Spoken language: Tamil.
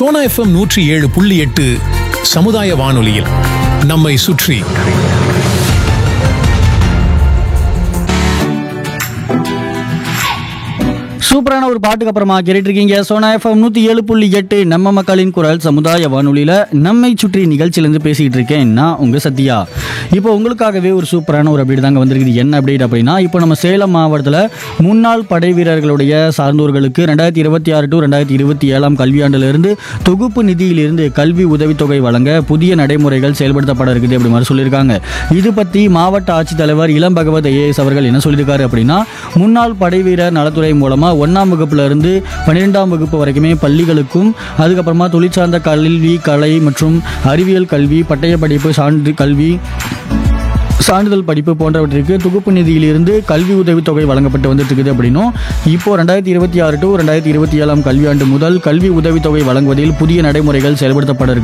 சோனா எஃப்எம் 107.8 சமுதாய வானொலியில் நம்மை சுற்றி. சூப்பரான ஒரு பாட்டுக்கு அப்புறமா கேட்டுட்டு இருக்கீங்க சோனா எஃப்எம் 107.8 நம்ம மக்களின் குரல் சமுதாய வானொலியில் நம்மை சுற்றி நிகழ்ச்சியிலேருந்து பேசிக்கிட்டு இருக்கேன் நான் உங்கள் சத்யா. இப்போ உங்களுக்காகவே ஒரு சூப்பரான ஒரு அப்டேட் தாங்க வந்திருக்குது. என்ன அப்டேட் அப்படின்னா, இப்போ நம்ம சேலம் மாவட்டத்தில் முன்னாள் படை வீரர்களுடைய சார்ந்தோர்களுக்கு 2026 to 2027 கல்வியாண்டிலிருந்து தொகுப்பு நிதியிலிருந்து கல்வி உதவித்தொகை வழங்க புதிய நடைமுறைகள் செயல்படுத்தப்பட இருக்குது அப்படி மாதிரி சொல்லியிருக்காங்க. இது பற்றி மாவட்ட ஆட்சித்தலைவர் இளம் பகவத் ஐஏஎஸ் அவர்கள் என்ன சொல்லியிருக்காரு அப்படின்னா, முன்னாள் படை வீரர் நலத்துறை மூலமாக 1ஆம் வகுப்புல இருந்து 12ஆம் வகுப்பு வரைக்குமே பள்ளிகளுக்கும், அதுக்கப்புறமா தொழிற்சார்ந்த கல்வி, கலை மற்றும் அறிவியல் கல்வி, பட்டய படிப்பு, சான்றிதழ் படிப்பு போன்றவற்றிற்கு தொகுப்பு நிதியிலிருந்து கல்வி உதவித்தொகை வழங்கப்பட்டு வந்துட்டு இருக்குது அப்படின்னும், இப்போ 2026 to 2027 கல்வியாண்டு முதல் கல்வி உதவித்தொகை வழங்குவதில் புதிய நடைமுறைகள் செயல்படுத்தப்பட இருக்கு